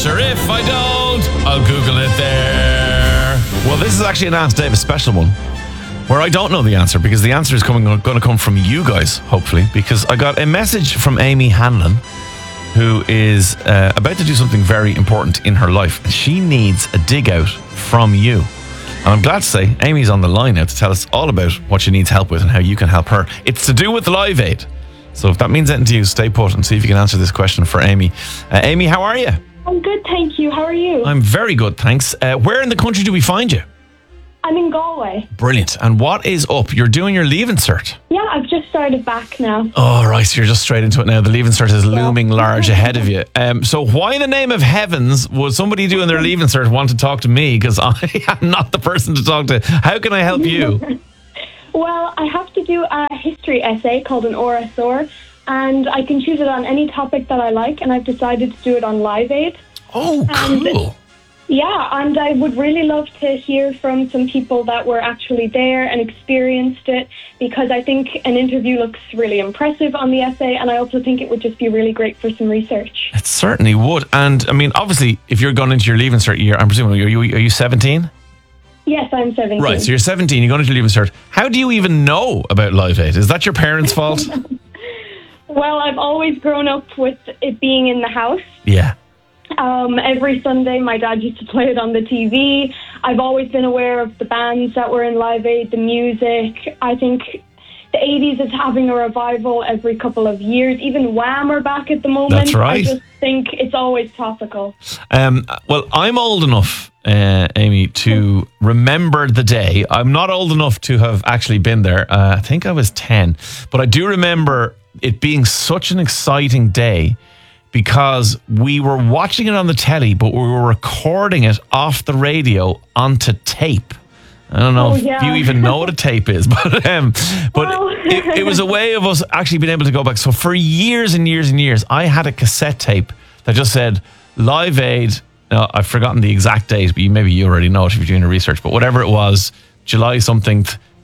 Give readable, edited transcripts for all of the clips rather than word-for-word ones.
Sure, if I don't, I'll Google it there. Well, this is actually an Ask Dave, a special one, where I don't know the answer, because the answer is going to come from you guys, hopefully, because I got a message from Amy Hanlon, who is about to do something very important in her life. She needs a dig out from you. And I'm glad to say Amy's on the line now to tell us all about what she needs help with and how you can help her. It's to do with Live Aid. So if that means anything to you, stay put and see if you can answer this question for Amy. Amy, how are you? I'm good, thank you. How are you? I'm very good, thanks. Where in the country do we find you? I'm in Galway. Brilliant. And what is up? You're doing your Leaving Cert. Yeah, I've just started back now. Oh, right. So you're just straight into it now. The Leaving Cert is looming large ahead of you. So why in the name of heavens would somebody doing their Leaving Cert want to talk to me? Because I am not the person to talk to. How can I help you? Well, I have to do a history essay called an ORSR, and I can choose it on any topic that I like, and I've decided to do it on Live Aid. Oh, cool. Yeah, and I would really love to hear from some people that were actually there and experienced it, because I think an interview looks really impressive on the essay, and I also think it would just be really great for some research. It certainly would. And, I mean, obviously, if you're going into your Leaving Cert year, I'm presuming, are you 17? Yes, I'm 17. Right, so you're 17, you're going into your Leaving Cert. How do you even know about Live Aid? Is that your parents' fault? Well, I've always grown up with it being in the house. Yeah. Every Sunday, my dad used to play it on the TV. I've always been aware of the bands that were in Live Aid, the music. I think the 80s is having a revival every couple of years. Even Wham are back at the moment. That's right. I just think it's always topical. Well, I'm old enough, Amy, to remember the day. I'm not old enough to have actually been there. I think I was 10. But I do remember it being such an exciting day, because we were watching it on the telly, but we were recording it off the radio onto tape. I don't know if you even know what a tape is, but it was a way of us actually being able to go back. So for years and years and years, I had a cassette tape that just said Live Aid. Now, I've forgotten the exact date, but maybe you already know it if you're doing your research, but whatever it was, July something,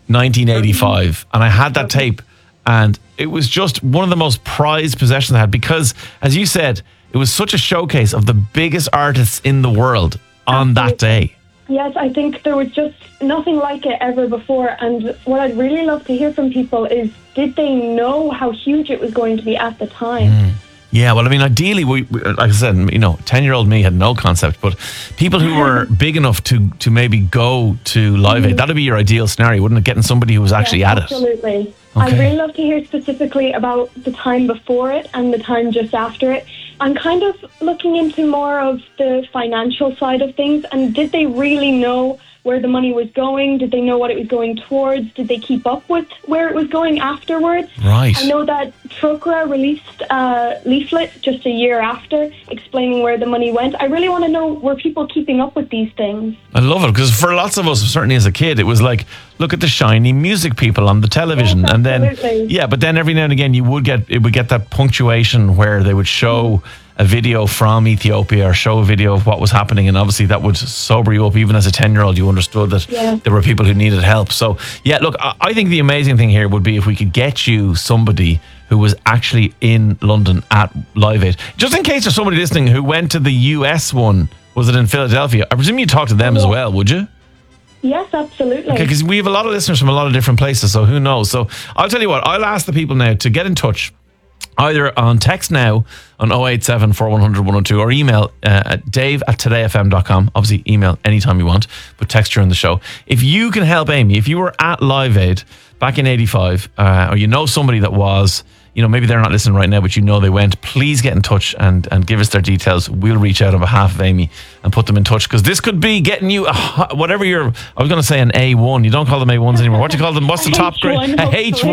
1985. And I had that tape. And it was just one of the most prized possessions I had, because, as you said, it was such a showcase of the biggest artists in the world on that day. Yes, I think there was just nothing like it ever before. And what I'd really love to hear from people is, did they know how huge it was going to be at the time? Yeah, well, I mean, ideally, we like I said, 10-year-old me had no concept, but people who were big enough to maybe go to Live Aid, that'd be your ideal scenario, wouldn't it? Getting somebody who was actually at it. Absolutely. Okay. I'd really love to hear specifically about the time before it and the time just after it. I'm kind of looking into more of the financial side of things, and did they really know where the money was going? Did they know what it was going towards? Did they keep up with where it was going afterwards? Right. I know that Trócaire released a leaflet just a year after explaining where the money went. I really want to know, were people keeping up with these things? I love it, because for lots of us, certainly as a kid, it was like, look at the shiny music people on the television. Yes, and then, absolutely. but then every now and again, it would get that punctuation where they would show a video from Ethiopia or show a video of what was happening, and obviously that would sober you up. Even as a 10-year-old, you understood that there were people who needed help. So look, I think the amazing thing here would be if we could get you somebody who was actually in London at Live Aid, just in case there's somebody listening who went to the US one. Was it in Philadelphia? I presume you talked to them as well, would you? Yes, absolutely. Okay, because we have a lot of listeners from a lot of different places, so who knows? So I'll tell you what, I'll ask the people now to get in touch, either on text now on 087 4100 102 or email at dave@todayfm.com. Obviously, email anytime you want, but text during the show. If you can help Amy, if you were at Live Aid back in 85, or you know somebody that was, maybe they're not listening right now, but they went, please get in touch and give us their details. We'll reach out on behalf of Amy and put them in touch, because this could be getting you whatever I was going to say an A1. You don't call them A1s anymore. What do you call them? What's the top grade? A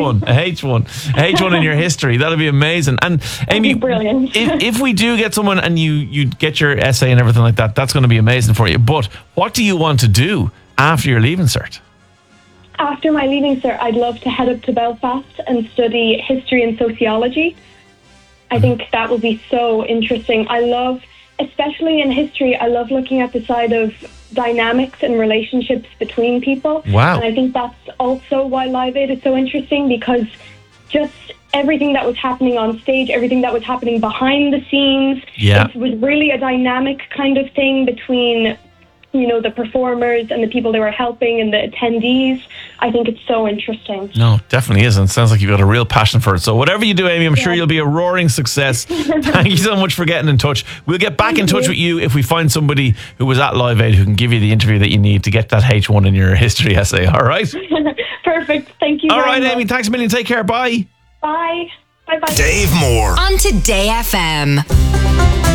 H1 in your history. That'll be amazing. And Amy, brilliant. if we do get someone and you get your essay and everything like that, that's going to be amazing for you. But what do you want to do after your Leaving Cert? After my Leaving Cert, I'd love to head up to Belfast and study history and sociology. I think that would be so interesting. Especially in history, I love looking at the side of dynamics and relationships between people. Wow. And I think that's also why Live Aid is so interesting, because just everything that was happening on stage, everything that was happening behind the scenes. Yeah. It was really a dynamic kind of thing between, you know, the performers and the people they were helping and the attendees. I think it's so interesting. No, definitely is. And it sounds like you've got a real passion for it. So whatever you do, Amy, I'm sure you'll be a roaring success. Thank you so much for getting in touch. We'll get back in touch with you if we find somebody who was at Live Aid who can give you the interview that you need to get that H1 in your history essay. All right? Perfect. Thank you. All right, very Amy. much. Thanks a million. Take care. Bye. Bye. Bye-bye. Dave Moore on Today FM.